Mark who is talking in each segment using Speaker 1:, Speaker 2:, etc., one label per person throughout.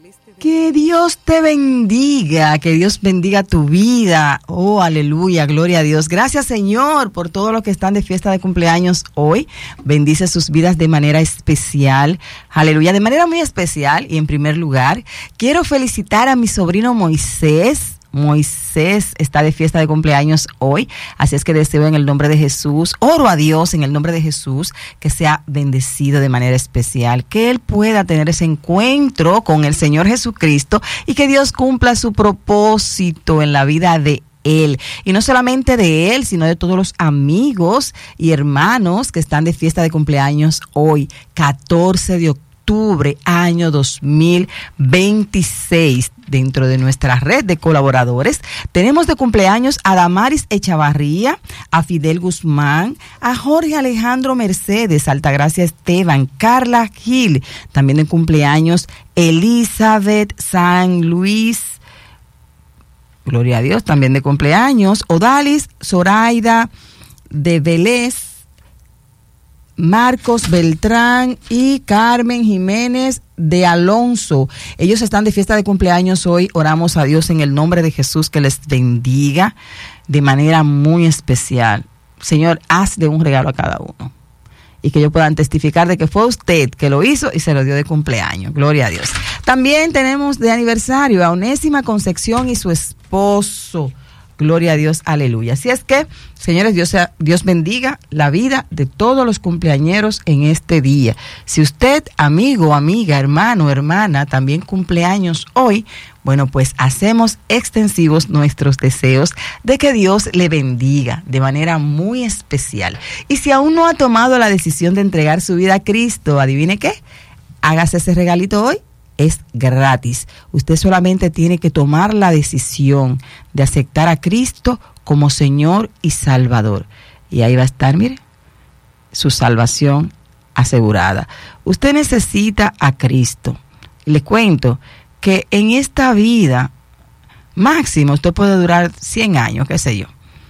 Speaker 1: Que Dios te bendiga, que Dios bendiga tu vida. Oh, aleluya, gloria a Dios. Gracias, Señor, por todos los que están de fiesta de cumpleaños hoy. Bendice sus vidas de manera especial. Aleluya, de manera muy especial. Y en primer lugar, quiero felicitar a mi sobrino Moisés. Moisés está de fiesta de cumpleaños hoy, así es que deseo en el nombre de Jesús, oro a Dios en el nombre de Jesús, que sea bendecido de manera especial, que él pueda tener ese encuentro con el Señor Jesucristo y que Dios cumpla su propósito en la vida de él, y no solamente de él, sino de todos los amigos y hermanos que están de fiesta de cumpleaños hoy, 14 de octubre, año 2026. Dentro de nuestra red de colaboradores tenemos de cumpleaños a Damaris Echavarría, a Fidel Guzmán, a Jorge Alejandro Mercedes, Altagracia Esteban, Carla Gil, también de cumpleaños Elizabeth San Luis, gloria a Dios, también de cumpleaños Odalis Zoraida de Vélez, Marcos Beltrán y Carmen Jiménez de Alonso. Ellos están de fiesta de cumpleaños hoy. Oramos a Dios en el nombre de Jesús que les bendiga de manera muy especial. Señor, hazle un regalo a cada uno y que ellos puedan testificar de que fue usted que lo hizo y se lo dio de cumpleaños. Gloria a Dios. También tenemos de aniversario a Onésima Concepción y su esposo. Gloria a Dios, aleluya. Así es que, señores, Dios bendiga la vida de todos los cumpleañeros en este día. Si usted, amigo, amiga, hermano, hermana, también cumpleaños hoy, bueno, pues hacemos extensivos nuestros deseos de que Dios le bendiga de manera muy especial. Y si aún no ha tomado la decisión de entregar su vida a Cristo, adivine qué, hágase ese regalito hoy. Es gratis. Usted solamente tiene que tomar la decisión de aceptar a Cristo como Señor y Salvador. Y ahí va a estar, mire, su salvación asegurada. Usted necesita a Cristo. Le cuento que en esta vida, máximo, usted puede durar 100 años, qué sé yo.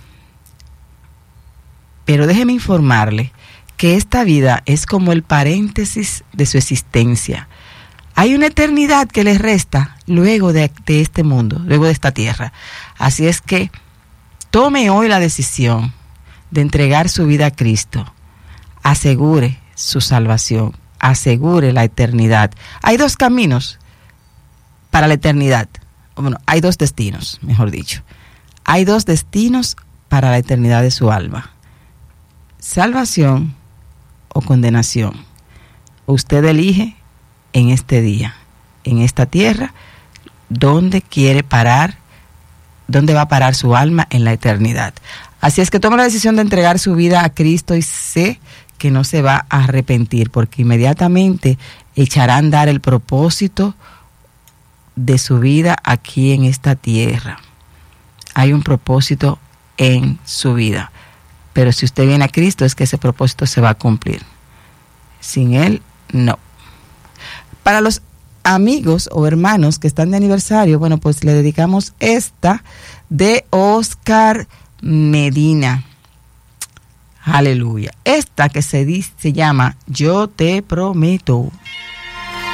Speaker 1: Pero déjeme informarle que esta vida es como el paréntesis de su existencia. Hay una eternidad que les resta luego de este mundo, luego de esta tierra. Así es que tome hoy la decisión de entregar su vida a Cristo. Asegure su salvación, asegure la eternidad. Hay dos caminos para la eternidad. Bueno, hay dos destinos, mejor dicho. Hay dos destinos para la eternidad de su alma. Salvación o condenación. Usted elige en este día, en esta tierra, dónde quiere parar, dónde va a parar su alma en la eternidad. Así es que toma la decisión de entregar su vida a Cristo y sé que no se va a arrepentir, porque inmediatamente echará a andar el propósito de su vida aquí en esta tierra. Hay un propósito en su vida, pero si usted viene a Cristo es que ese propósito se va a cumplir. Sin Él, no. Para los amigos o hermanos que están de aniversario, bueno, pues le dedicamos esta de Oscar Medina. Aleluya. Esta que se llama Yo te prometo.